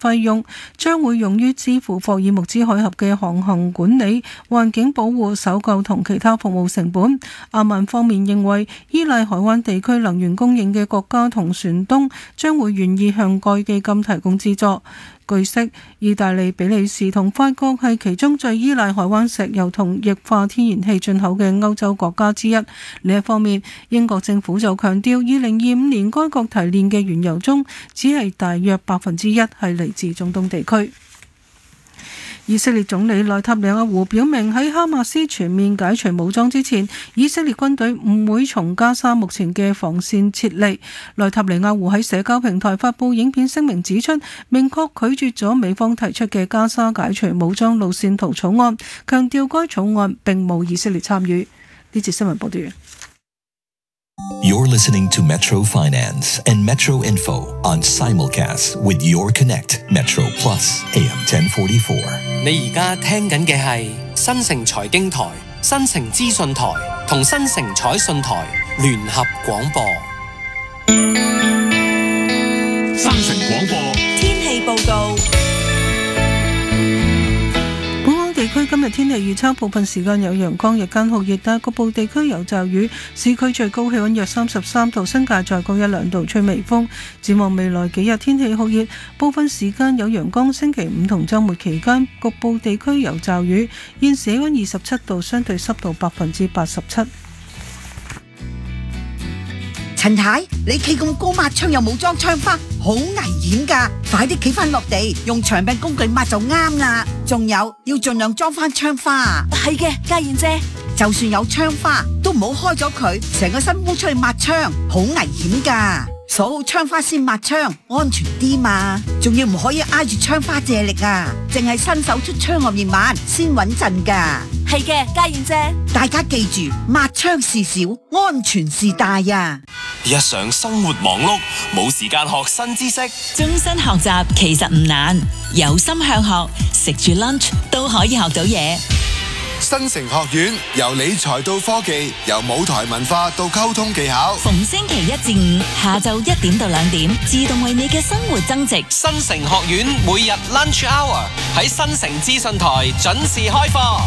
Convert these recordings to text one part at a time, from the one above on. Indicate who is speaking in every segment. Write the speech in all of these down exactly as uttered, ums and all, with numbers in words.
Speaker 1: 費用將會用於支付霍爾木茲海峽嘅航行管理、環境保護、搜救同其他服務成本。阿曼方面認為，依賴海灣地區能源供應嘅國家同船東將會願意向該基金提供資助。據悉，意大利、比利時同法國係其中最依賴海灣石油同液化天然氣進口嘅歐洲國家之一。另一方面，英國政府就強調，二零二五年該國提煉嘅原油中，只係大約百分之一係嚟自中東地區。以色列總理內塔尼亞胡表明，喺哈馬斯全面解除武裝之前，以色列軍隊唔會從加沙目前嘅防線撤離。內塔尼亞胡喺社交平台發布影片聲明指出，明確拒絕咗美方提出嘅加沙解除武裝路線圖草案，強調該草案並冇以色列參與。呢節新聞報道完。
Speaker 2: You're listening to Metro Finance and Metro Info on simulcast with Your Connect Metro Plus A M ten forty-four。
Speaker 3: 你而家聽緊嘅係新城財經台、新城資訊台同新城彩訊台聯合廣播。
Speaker 4: 新城廣播
Speaker 5: 天氣報告。
Speaker 1: 地區今日天氣預測，部分時間有陽光，日間酷熱，但局部地區有驟雨。市區最高氣溫約三十三度，新界再高一兩度，吹微風。展望未來幾日天氣酷熱，部分時間有陽光。星期五同週末期間，局部地區有驟雨。現時氣溫二十七度，相對濕度百分之八十七。
Speaker 5: 陳太，你企咁高抹窗又冇裝窗花，好危險噶！快啲企翻落地，用長柄工具抹就啱啦。仲有，要盡量裝翻窗花。係嘅，家燕姐，就算有窗花，都唔好開咗佢，成個身烏出去抹窗，好危險噶。鎖好窗花先抹窗，安全啲嘛。仲要唔可以挨住窗花借力啊，淨係伸手出窗外面抹先穩陣噶。係嘅，家燕姐，大家記住，抹窗事小，安全事大啊！
Speaker 3: 日常生活忙碌，冇時間學新知識。
Speaker 6: 終身學習其實唔難，有心向學，食住 lunch 都可以學到嘢。
Speaker 7: 新城學院由理財到科技，由舞台文化到溝通技巧，
Speaker 6: 逢星期一至五下晝一點到兩點，自動為你嘅生活增值。
Speaker 3: 新城學院每日 lunch hour 喺新城資訊台準時開課。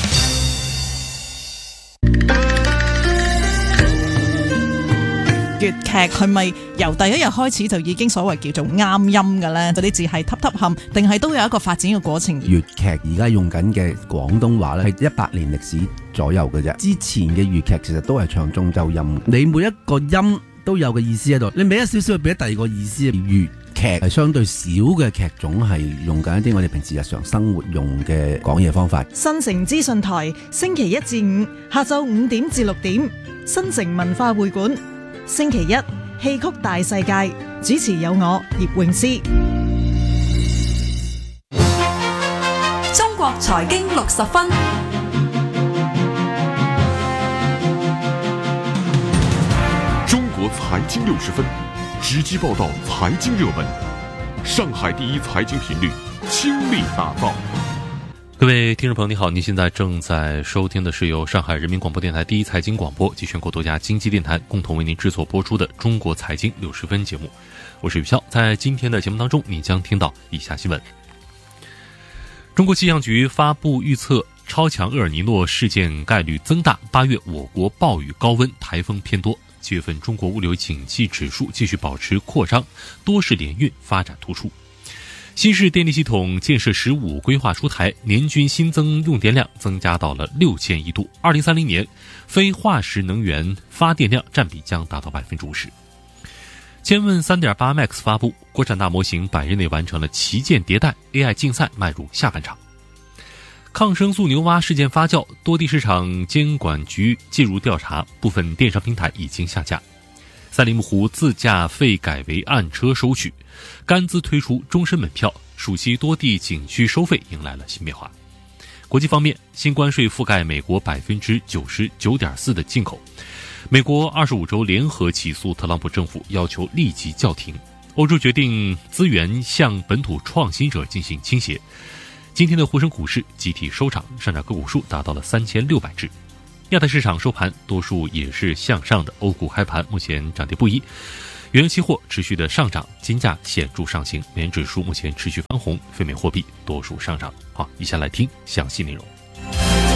Speaker 8: 粵劇係咪由第一日開始就已經所謂叫做啱音嘅呢？嗰啲字係揼揼冚，定係都有一個發展嘅過程？
Speaker 9: 粵劇而家用緊嘅廣東話咧，係一百年歷史左右嘅啫。之前嘅粵劇其實都係唱中州音，你每一個音都有個意思喺度，你俾一少少，俾第二個意思。粵劇係相對少嘅劇種，係用緊一啲我哋平時日常生活用嘅講嘢方法。
Speaker 8: 新城資訊台星期一至五下晝五點至六點，新城文化會館。星期一戲曲大世界，主持有我葉詠詩。
Speaker 5: 中國財經六十分，
Speaker 4: 中國財經六十分，直擊報道財經熱門，上海第一財經頻率，傾力打造。
Speaker 10: 各位聽眾朋友你好，您現在正在收聽的是由上海人民廣播電台第一財經廣播及全國多家經濟電台共同為您製作播出的中國財經六十分節目，我是宇霄。在今天的節目當中，你將聽到以下新聞。中國氣象局發布預測，超強厄爾尼諾事件概率增大，八月我國暴雨高溫，颱風偏多。七月份中國物流景氣指數繼續保持擴張，多式聯運發展突出。新式電力系統建設十五規劃出台，年均新增用電量增加到了六千億度。二零三零年，非化石能源發電量佔比將達到百分之五十。千問 三點八 Max 發布，國產大模型百日內完成了旗艦迭代 ，A I 競賽邁入下半場。抗生素牛蛙事件發酵，多地市場監管局介入調查，部分電商平台已經下架。赛里木湖自駕費改為按車收取，甘孜推出終身門票，暑期多地景區收費迎來了新變化。國際方面，新關稅覆蓋美國百分之九十九點四的進口。美國二十五州聯合起訴特朗普政府，要求立即叫停。歐洲決定資源向本土創新者進行傾斜。今天的滬深股市集體收漲，上漲個股數達到了三千六百隻。亞太市場收盤多數也是向上的，歐股開盤目前漲跌不一。 原油期货持续的上涨，金价显著上行，美元指数目前持续翻红，非美货币多数上涨。好，以下来听详细内容。